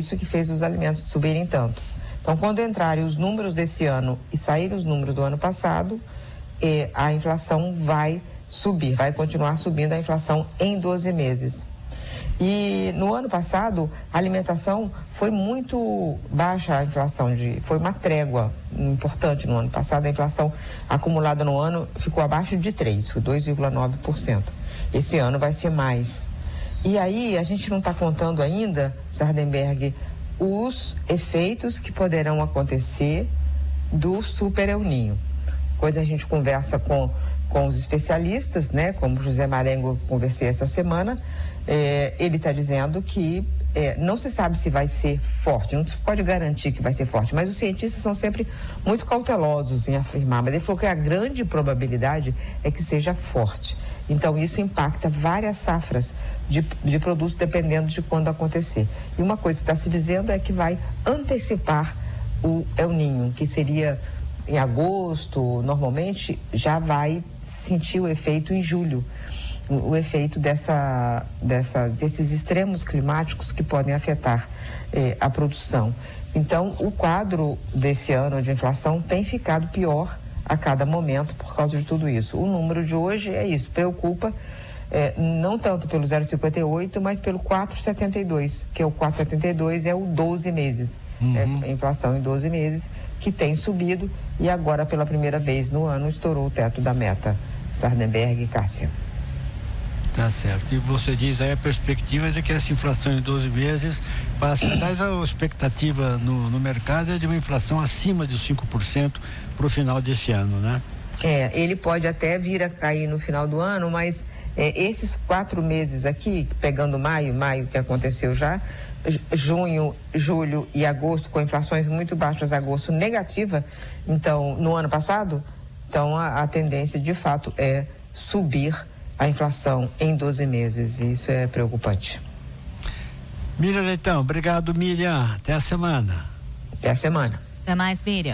isso que fez os alimentos subirem tanto. Então, quando entrarem os números desse ano e saírem os números do ano passado, a inflação vai subir, vai continuar subindo a inflação em 12 meses. E no ano passado, a alimentação foi muito baixa, a inflação, foi uma trégua importante no ano passado. A inflação acumulada no ano ficou abaixo de 3%, foi 2,9%. Esse ano vai ser mais. E aí, a gente não está contando ainda, Sardenberg, os efeitos que poderão acontecer do Super El Niño. Quando a gente conversa com os especialistas, né, como José Marengo, conversei essa semana, ele está dizendo que não se sabe se vai ser forte, não se pode garantir que vai ser forte, mas os cientistas são sempre muito cautelosos em afirmar, mas ele falou que a grande probabilidade é que seja forte. Então isso impacta várias safras de produtos dependendo de quando acontecer. E uma coisa que está se dizendo é que vai antecipar o El Niño, que seria em agosto, normalmente já vai sentir o efeito em julho, o efeito desses extremos climáticos que podem afetar a produção. Então, o quadro desse ano de inflação tem ficado pior a cada momento por causa de tudo isso. O número de hoje é isso, preocupa não tanto pelo 0,58, mas pelo 4,72, que o 4,72 é o 12 meses. A inflação em 12 meses, que tem subido e agora pela primeira vez no ano estourou o teto da meta. Sardenberg e Cássia. Tá certo. E você diz aí a perspectiva de que essa inflação em 12 meses passa, mas a expectativa no mercado é de uma inflação acima de 5% para o final desse ano, né? Ele pode até vir a cair no final do ano, mas esses 4 meses aqui, pegando maio que aconteceu já, junho, julho e agosto, com inflações muito baixas, agosto negativa, então, no ano passado, então a tendência de fato é subir a inflação em 12 meses, e isso é preocupante. Miriam Leitão, obrigado, Miriam, até a semana. Até a semana. Até mais, Miriam.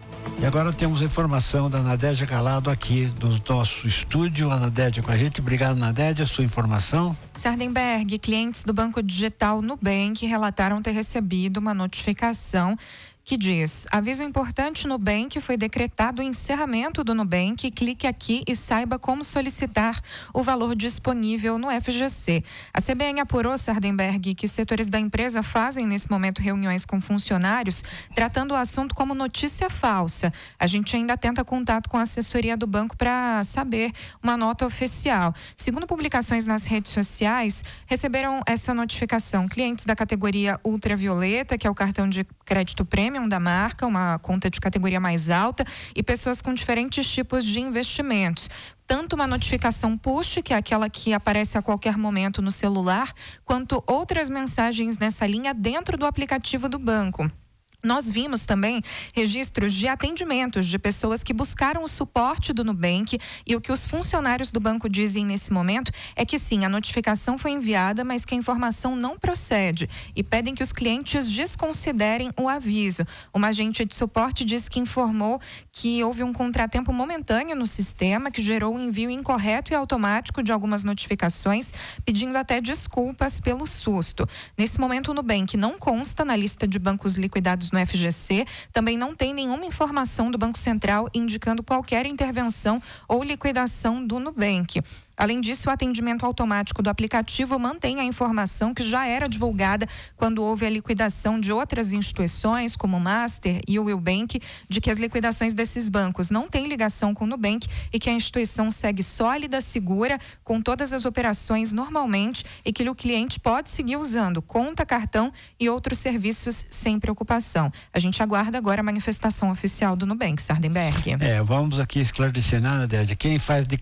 E agora temos a informação da Nadédia Calado aqui do nosso estúdio. A Nadédia com a gente. Obrigado, Nadédia, a sua informação. Sardenberg, clientes do Banco Digital Nubank relataram ter recebido uma notificação que diz: aviso importante, Nubank, foi decretado o encerramento do Nubank, clique aqui e saiba como solicitar o valor disponível no FGC. A CBN apurou, Sardenberg, que setores da empresa fazem nesse momento reuniões com funcionários, tratando o assunto como notícia falsa. A gente ainda tenta contato com a assessoria do banco para saber uma nota oficial. Segundo publicações nas redes sociais, receberam essa notificação clientes da categoria ultravioleta, que é o cartão de crédito premium da marca, uma conta de categoria mais alta, e pessoas com diferentes tipos de investimentos. Tanto uma notificação push, que é aquela que aparece a qualquer momento no celular, quanto outras mensagens nessa linha dentro do aplicativo do banco. Nós vimos também registros de atendimentos de pessoas que buscaram o suporte do Nubank, e o que os funcionários do banco dizem nesse momento é que sim, a notificação foi enviada, mas que a informação não procede, e pedem que os clientes desconsiderem o aviso. Uma agente de suporte disse que informou que houve um contratempo momentâneo no sistema que gerou o envio incorreto e automático de algumas notificações, pedindo até desculpas pelo susto. Nesse momento, o Nubank não consta na lista de bancos liquidados no FGC, também não tem nenhuma informação do Banco Central indicando qualquer intervenção ou liquidação do Nubank. Além disso, o atendimento automático do aplicativo mantém a informação que já era divulgada quando houve a liquidação de outras instituições, como o Master e o Willbank, de que as liquidações desses bancos não têm ligação com o Nubank e que a instituição segue sólida, segura, com todas as operações normalmente, e que o cliente pode seguir usando conta, cartão e outros serviços sem preocupação. A gente aguarda agora a manifestação oficial do Nubank, Sardenberg. Vamos aqui esclarecer, Nadédia, quem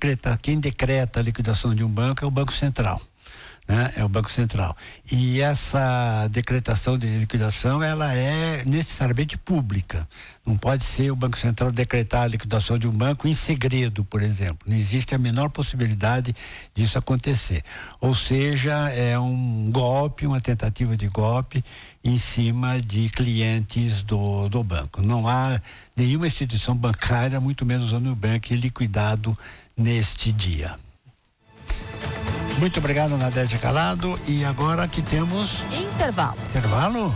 decreta a liquidação de um banco é o Banco Central, né? É o Banco Central. E essa decretação de liquidação, ela é necessariamente pública. Não pode ser o Banco Central decretar a liquidação de um banco em segredo, por exemplo. Não existe a menor possibilidade disso acontecer. Ou seja, é um golpe, uma tentativa de golpe em cima de clientes do banco. Não há nenhuma instituição bancária, muito menos o Nubank, liquidado neste dia. Muito obrigado, Nadédia Calado. E agora que temos... Intervalo.